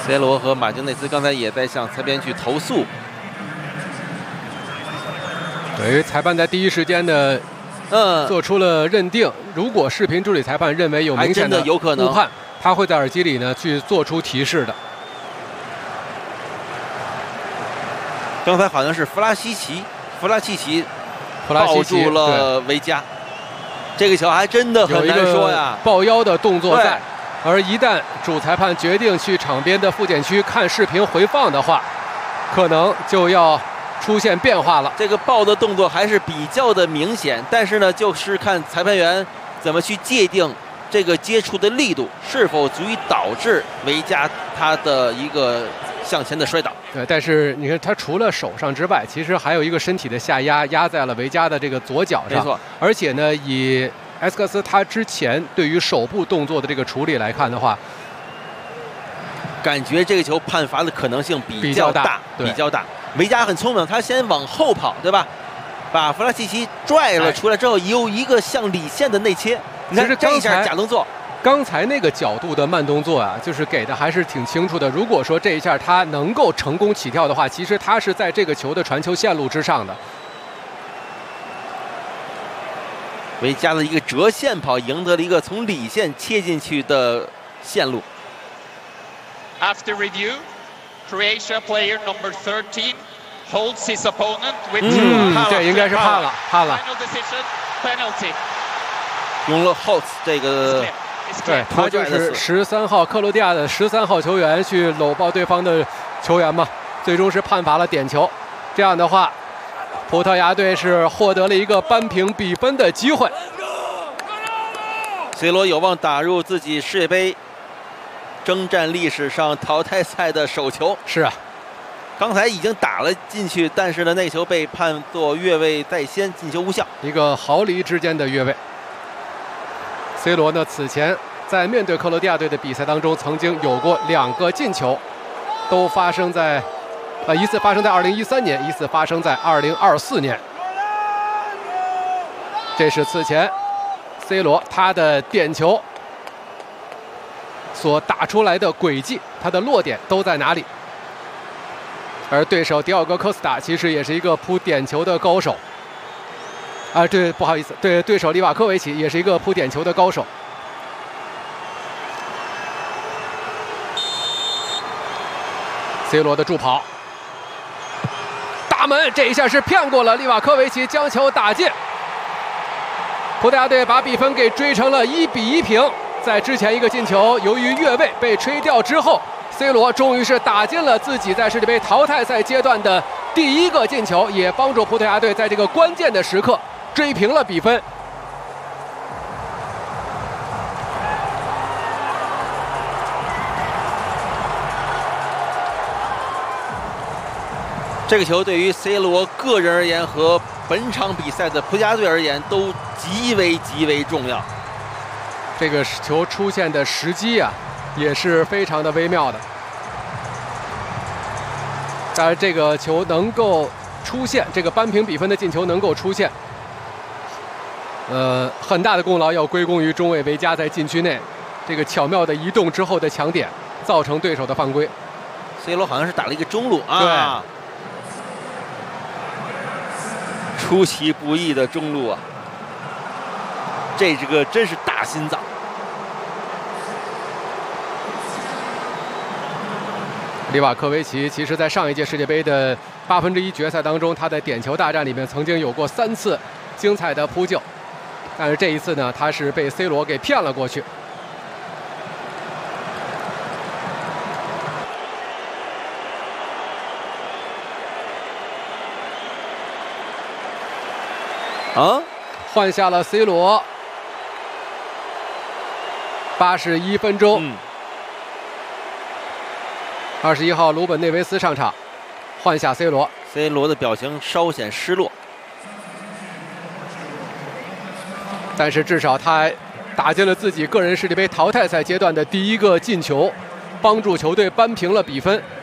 C 罗和马丁内斯刚才也在向裁判去投诉。 对，裁判在第一时间的做出了认定。如果视频助理裁判认为有明显的误判，他会在耳机里呢去做出提示的。 刚才好像是弗拉契奇抱住了维加，这个球还真的很难说呀。 抱腰的动作在，而一旦主裁判决定去场边的复检区看视频回放的话，可能就要出现变化了。 这个抱的动作还是比较的明显，但是呢，就是看裁判员怎么去界定这个接触的力度是否足以导致维加他的一个向前的摔倒。 对，但是你看他除了手上之外，其实还有一个身体的下压，压在了维加的这个左脚上。 没错， 而且呢，以埃斯克斯他之前对于手部动作的这个处理来看的话， 感觉这个球判罚的可能性比较大。维加很聪明，他先往后跑，对吧？把弗拉契奇拽了出来之后，有一个向里线的内切。你看这一下假动作。 刚才那个角度的慢动作啊，就是给的还是挺清楚的。如果说这一下他能够成功起跳的话，其实他是在这个球的传球线路之上的。 维加的一个折线跑，赢得了一个从里线切进去的线路。 After review, Croatia player number 13 holds his opponent with 这应该是判了。 Final decision, penalty. 用了 holds 这个。 对，他就是13号克罗地亚的13号球员去搂抱对方的球员嘛，最终是判罚了点球。这样的话，葡萄牙队是获得了一个扳平比分的机会。 C 罗有望打入自己世界杯征战历史上淘汰赛的首球。 是啊， 刚才已经打了进去，但是呢，那球被判作越位在先，进球无效。 一个毫厘之间的越位。C 罗呢，此前在面对克罗地亚队的比赛当中，曾经有过2个进球，都发生在一次发生在2013年，一次发生在2024年。这是此前 C 罗他的点球所打出来的轨迹，他的落点都在哪里？而对手迪奥戈·科斯塔其实也是一个扑点球的高手。对，不好意思，对手利瓦科维奇也是一个扑点球的高手。C 罗的助跑，大门，这一下是骗过了利瓦科维奇，将球打进。葡萄牙队把比分给追成了1-1平。在之前一个进球由于越位被吹掉之后，C 罗终于是打进了自己在世界杯淘汰赛阶段的第1个进球，也帮助葡萄牙队在这个关键的时刻追平了比分。 这个球对于 C 罗个人而言和本场比赛的葡萄牙队而言都极为重要。 这个球出现的时机啊，也是非常的微妙的。当然，这个球能够出现，这个扳平比分的进球能够出现，很大的功劳要归功于中卫维加在禁区内这个巧妙的移动之后的抢点，造成对手的犯规。 C 罗好像是打了一个中路啊，出其不意的中路啊，这个真是大心脏。 利瓦科维奇其实在上一届世界杯的1/8决赛当中，他在点球大战里面曾经有过3次精彩的扑救，但是这一次呢，他是被 C 罗给骗了过去。换下了 C 罗。81分钟。21号鲁本内维斯上场，换下 C 罗。 C 罗的表情稍显失落， 但是至少他打进了自己个人世界杯淘汰赛阶段的第1个进球，帮助球队扳平了比分。